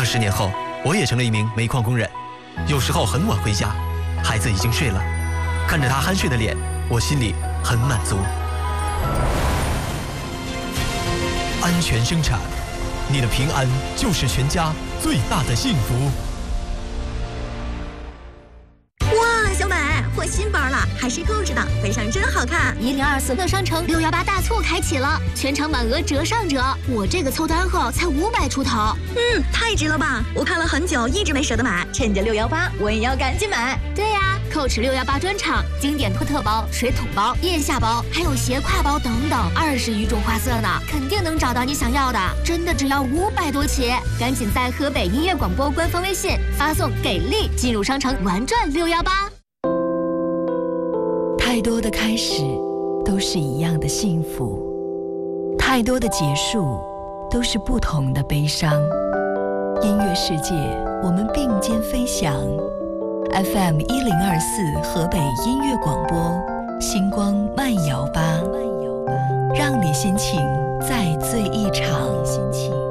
20年后，我也成了一名煤矿工人，有时候很晚回家，孩子已经睡了，看着他酣睡的脸，我心里很满足。安全生产，你的平安就是全家最大的幸福。 哇，小美，换新包了，还是购置的，背上真好看。 1024乐商城618大促开启了，全场满额折上折，我这个凑单后才500出头。 太值了吧！我看了很久，一直没舍得买，趁着618，我也要赶紧买。 对呀，Coach 618专场，经典托特包、水桶包、腋下包，还有斜挎包等等，20余种花色呢，肯定能找到你想要的。真的只要500多起，赶紧在河北音乐广播官方微信发送“给力”进入商城玩转618。 太多的开始都是一样的幸福，太多的结束都是不同的悲伤。音乐世界，我们并肩飞翔。FM 1024河北音乐广播，星光慢摇吧，让你心情再醉一场。